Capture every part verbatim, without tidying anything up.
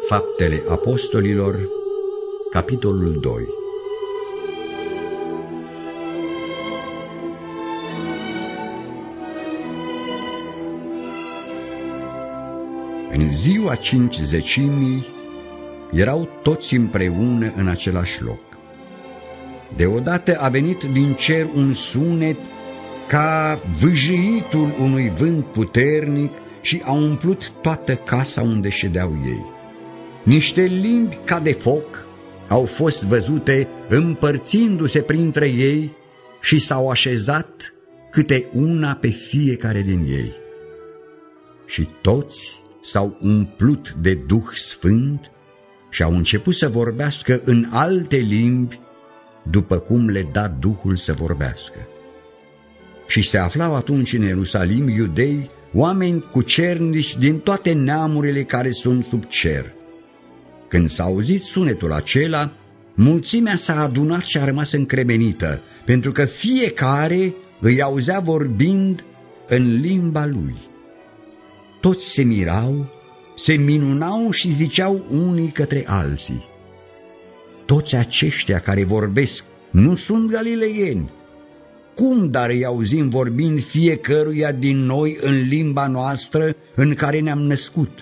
Faptele Apostolilor, capitolul doi. În ziua cincizecimii erau toți împreună în același loc. Deodată a venit din cer un sunet ca vâjâitul unui vânt puternic și a umplut toată casa unde ședeau ei. Niște limbi ca de foc au fost văzute împărțindu-se printre ei și s-au așezat câte una pe fiecare din ei. Și toți s-au umplut de Duh Sfânt și au început să vorbească în alte limbi, după cum le da Duhul să vorbească. Și se aflau atunci în Ierusalim iudei, oameni cucernici din toate neamurile care sunt sub cer. Când s-a auzit sunetul acela, mulțimea s-a adunat și a rămas încremenită, pentru că fiecare îi auzea vorbind în limba lui. Toți se mirau, se minunau și ziceau unii către alții: toți aceștia care vorbesc nu sunt galileieni? Cum dar îi auzim vorbind fiecăruia din noi în limba noastră în care ne-am născut?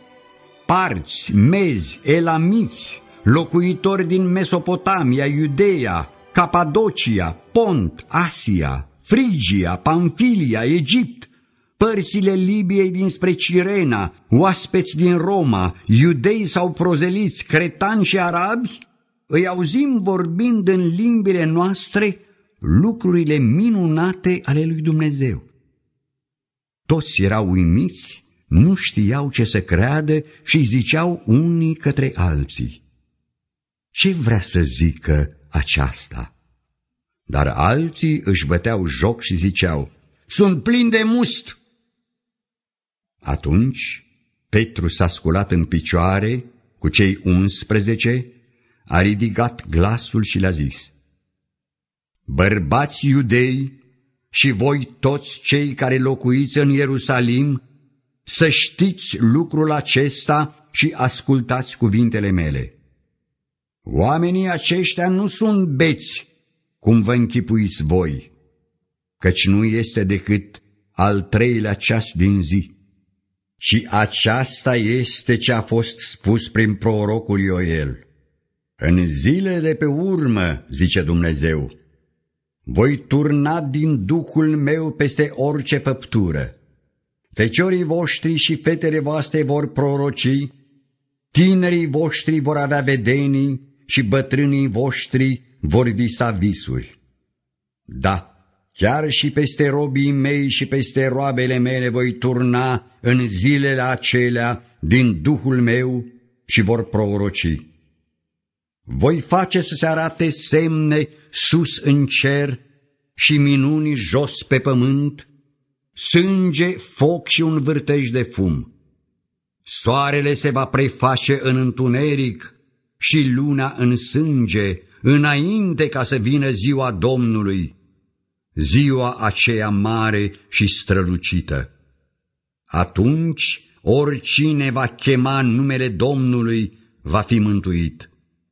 Parți, mezi, elamiți, locuitori din Mesopotamia, Iudeea, Capadocia, Pont, Asia, Frigia, Pamfilia, Egipt, părțile Libiei dinspre Cirena, oaspeți din Roma, iudei sau prozeliți, cretani și arabi, îi auzim vorbind în limbile noastre lucrurile minunate ale lui Dumnezeu. Toți erau uimiți, nu știau ce să creadă și ziceau unii către alții: ce vrea să zică aceasta? Dar alții își băteau joc și ziceau: sunt plini de must. Atunci Petru s-a sculat în picioare cu cei unsprezece, a ridicat glasul și le-a zis: bărbați iudei și voi toți cei care locuiți în Ierusalim, să știți lucrul acesta și ascultați cuvintele mele. Oamenii aceștia nu sunt beți, cum vă închipuiți voi, căci nu este decât al treilea ceas din zi, ci aceasta este ce a fost spus prin prorocul Ioel. În zilele de pe urmă, zice Dumnezeu, voi turna din Duhul meu peste orice făptură. Feciorii voștri și fetele voastre vor proroci, tinerii voștri vor avea vedenii și bătrânii voștri vor visa visuri. Da, chiar și peste robii mei și peste roabele mele voi turna în zilele acelea din Duhul meu și vor proroci. Voi face să se arate semne sus în cer și minuni jos pe pământ, sânge, foc și un vârtej de fum. Soarele se va preface în întuneric și luna în sânge, înainte ca să vină ziua Domnului, ziua aceea mare și strălucită. Atunci oricine va chema numele Domnului va fi mântuit.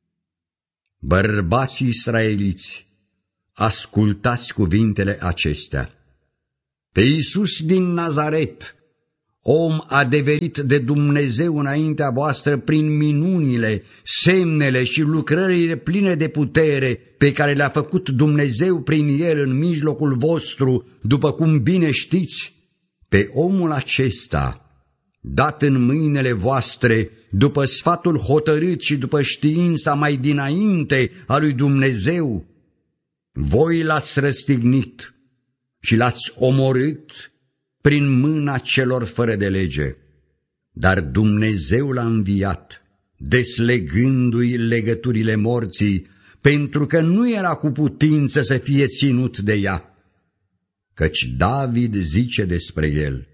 Bărbații israeliți, ascultați cuvintele acestea. Pe Iisus din Nazaret, om adeverit de Dumnezeu înaintea voastră prin minunile, semnele și lucrările pline de putere pe care le-a făcut Dumnezeu prin el în mijlocul vostru, după cum bine știți, pe omul acesta, dat în mâinile voastre, după sfatul hotărât și după știința mai dinainte a lui Dumnezeu, voi l-ați răstignit și l-ați omorât prin mâna celor fără de lege. Dar Dumnezeu l-a înviat, deslegându-i legăturile morții, pentru că nu era cu putință să fie ținut de ea. Căci David zice despre el: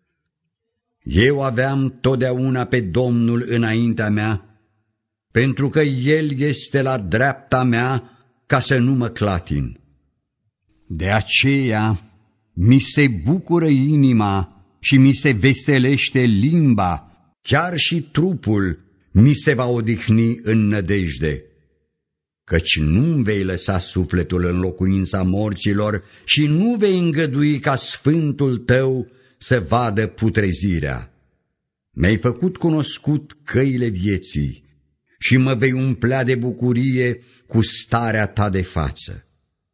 eu aveam totdeauna pe Domnul înaintea mea, pentru că El este la dreapta mea ca să nu mă clatin. De aceea mi se bucură inima și mi se veselește limba, chiar și trupul, mi se va odihni în nădejde, căci nu vei lăsa sufletul în locuința morților și nu vei îngădui ca sfântul tău să vadă putrezirea. Mi-ai făcut cunoscut căile vieții și mă vei umplea de bucurie cu starea ta de față.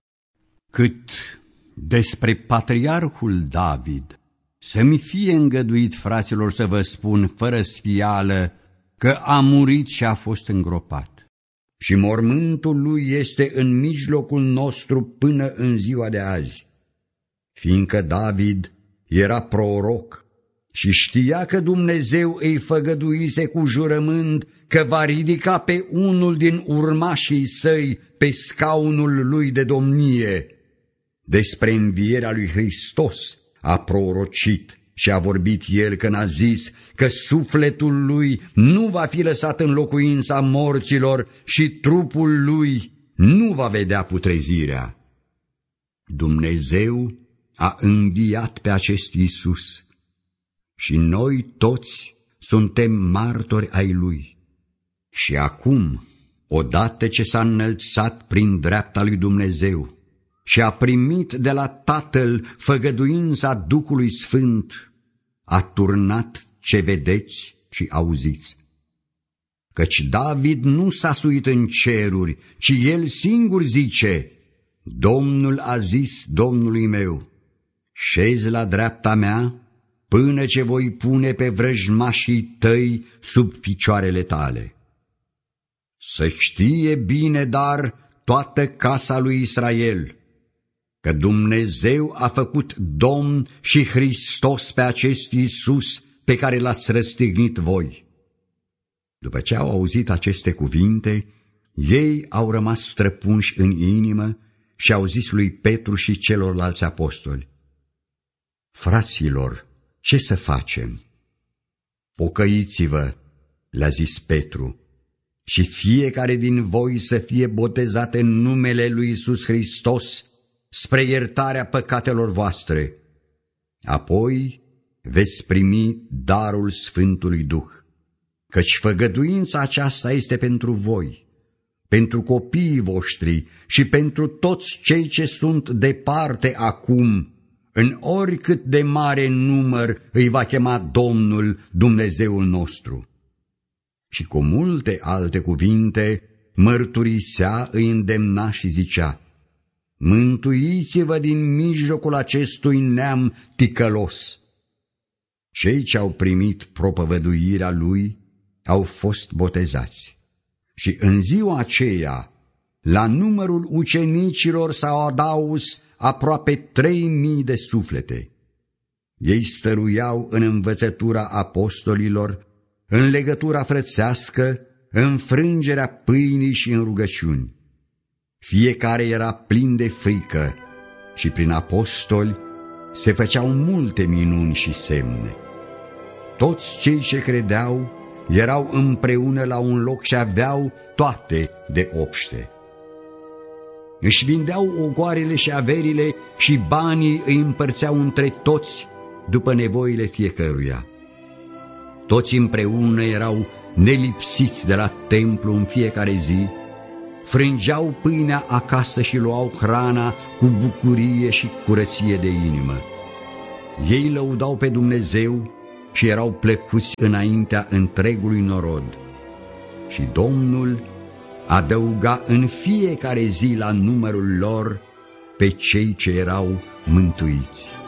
Cât despre patriarhul David, să-mi fie îngăduit, fraților, să vă spun fără sfială că a murit și a fost îngropat. Și mormântul lui este în mijlocul nostru până în ziua de azi, fiindcă David era proroc și știa că Dumnezeu îi făgăduise cu jurământ că va ridica pe unul din urmașii săi pe scaunul lui de domnie. Despre învierea lui Hristos a prorocit și a vorbit el când a zis că sufletul lui nu va fi lăsat în locuința morților și trupul lui nu va vedea putrezirea. Dumnezeu a înviat pe acest Iisus și noi toți suntem martori ai lui. Și acum, odată ce s-a înălțat prin dreapta lui Dumnezeu și a primit de la Tatăl făgăduința Duhului Sfânt, a turnat ce vedeți și auziți. Căci David nu s-a suit în ceruri, ci el singur zice: Domnul a zis Domnului meu, șezi la dreapta mea până ce voi pune pe vrăjmașii tăi sub picioarele tale. Să știe bine, dar, toată casa lui Israel, că Dumnezeu a făcut Domn și Hristos pe acest Iisus pe care l-ați răstignit voi. După ce au auzit aceste cuvinte, ei au rămas străpunși în inimă și au zis lui Petru și celorlalți apostoli: Fraților, ce să facem? Pocăiți-vă, le-a zis Petru, și fiecare din voi să fie botezat în numele lui Iisus Hristos spre iertarea păcatelor voastre. Apoi veți primi darul Sfântului Duh, căci făgăduința aceasta este pentru voi, pentru copiii voștri și pentru toți cei ce sunt departe acum, în oricât de mare număr îi va chema Domnul Dumnezeul nostru. Și cu multe alte cuvinte mărturisea, îi îndemna și zicea: Mântuiți-vă din mijlocul acestui neam ticălos. Cei ce au primit propovăduirea lui au fost botezați. Și în ziua aceea, la numărul ucenicilor s-au adaus aproape trei mii de suflete. Ei stăruiau în învățătura apostolilor, în legătura frățească, în frângerea pâinii și în rugăciuni. Fiecare era plin de frică și prin apostoli se făceau multe minuni și semne. Toți cei ce credeau erau împreună la un loc și aveau toate de obște. Își vindeau ogoarele și averile și banii îi împărțeau între toți după nevoile fiecăruia. Toți împreună erau nelipsiți de la templu în fiecare zi, frângeau pâinea acasă și luau hrana cu bucurie și curăție de inimă. Ei lăudau pe Dumnezeu și erau plăcuți înaintea întregului norod. Și Domnul adăuga în fiecare zi la numărul lor pe cei ce erau mântuiți.